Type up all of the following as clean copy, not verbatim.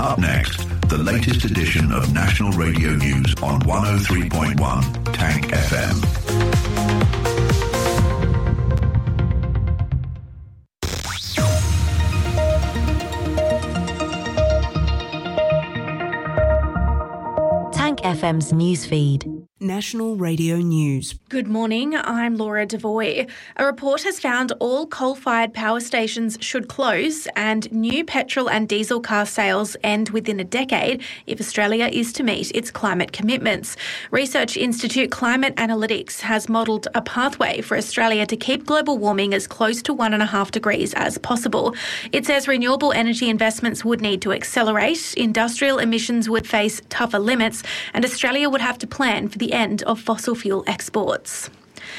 Up next, the latest edition of National Radio News on 103.1 Tank FM. Tank FM's newsfeed. National Radio News. Good morning, I'm Laura Devoy. A report has found all coal-fired power stations should close and new petrol and diesel car sales end within a decade if Australia is to meet its climate commitments. Research Institute Climate Analytics has modelled a pathway for Australia to keep global warming as close to 1.5 degrees as possible. It says renewable energy investments would need to accelerate, industrial emissions would face tougher limits, and Australia would have to plan for the end of fossil fuel exports.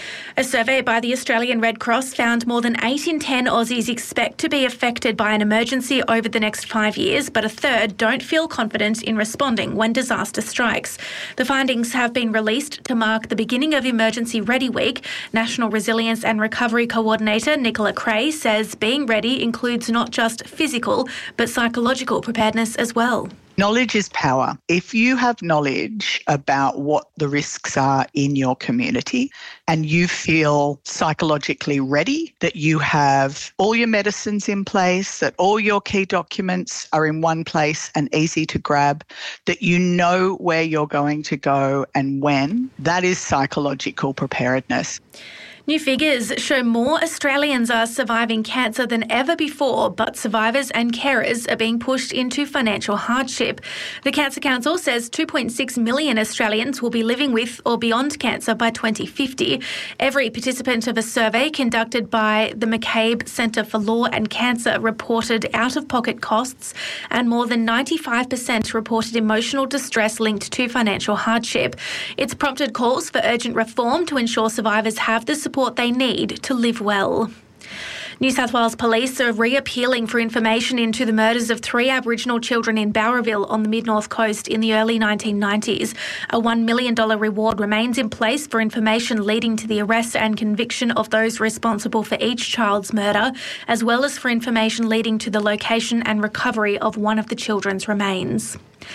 A survey by the Australian Red Cross found more than 8 in 10 Aussies expect to be affected by an emergency over the next 5 years, but a third don't feel confident in responding when disaster strikes. The findings have been released to mark the beginning of Emergency Ready Week. National Resilience and Recovery Coordinator Nicola Cray says being ready includes not just physical, but psychological preparedness as well. Knowledge is power. If you have knowledge about what the risks are in your community and you feel psychologically ready, that you have all your medicines in place, that all your key documents are in one place and easy to grab, that you know where you're going to go and when, that is psychological preparedness. New figures show more Australians are surviving cancer than ever before, but survivors and carers are being pushed into financial hardship. The Cancer Council says 2.6 million Australians will be living with or beyond cancer by 2050. Every participant of a survey conducted by the McCabe Centre for Law and Cancer reported out-of-pocket costs, and more than 95% reported emotional distress linked to financial hardship. It's prompted calls for urgent reform to ensure survivors have the support they need to live well. New South Wales Police are reappealing for information into the murders of 3 Aboriginal children in Bowraville on the Mid-North Coast in the early 1990s. A $1 million reward remains in place for information leading to the arrest and conviction of those responsible for each child's murder, as well as for information leading to the location and recovery of one of the children's remains.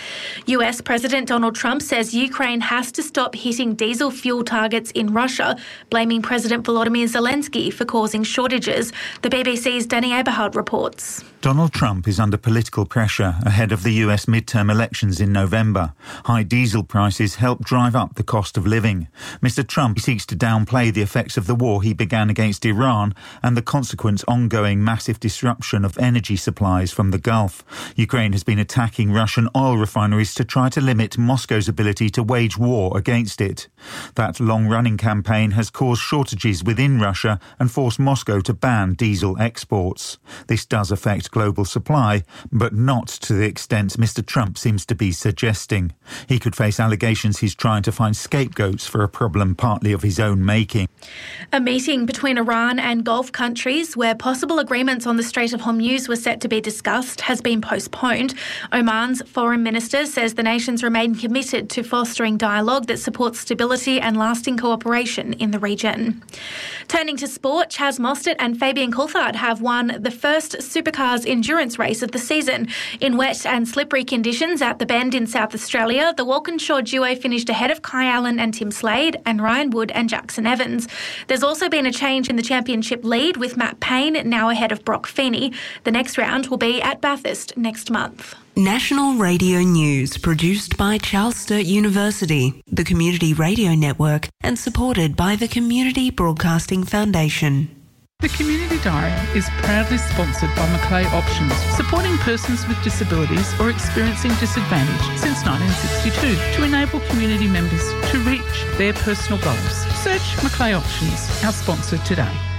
US President Donald Trump says Ukraine has to stop hitting diesel fuel targets in Russia, blaming President Volodymyr Zelensky for causing shortages. The BBC's Danny Eberhard reports. Donald Trump is under political pressure ahead of the US midterm elections in November. High diesel prices help drive up the cost of living. Mr. Trump seeks to downplay the effects of the war he began against Iran and the consequent ongoing massive disruption of energy supplies from the Gulf. Ukraine has been attacking Russian oil refineries to try to limit Moscow's ability to wage war against it. That long-running campaign has caused shortages within Russia and forced Moscow to ban diesel exports. This does affect global supply, but not to the extent Mr. Trump seems to be suggesting. He could face allegations he's trying to find scapegoats for a problem partly of his own making. A meeting between Iran and Gulf countries where possible agreements on the Strait of Hormuz were set to be discussed has been postponed. Oman's foreign minister says the nations remain committed to fostering dialogue that supports stability and lasting cooperation in the region. Turning to sport, Chaz Mostert and Fabian Coulthard have won the first supercars endurance race of the season. In wet and slippery conditions at the Bend in South Australia, the Walkinshaw duo finished ahead of Kai Allen and Tim Slade and Ryan Wood and Jackson Evans. There's also been a change in the championship lead, with Matt Payne now ahead of Brock Feeney. The next round will be at Bathurst next month. National Radio News, produced by Charles Sturt University, the Community Radio Network, and supported by the Community Broadcasting Foundation. The Community Diary is proudly sponsored by Macleay Options, supporting persons with disabilities or experiencing disadvantage since 1962 to enable community members to reach their personal goals. Search Macleay Options, our sponsor today.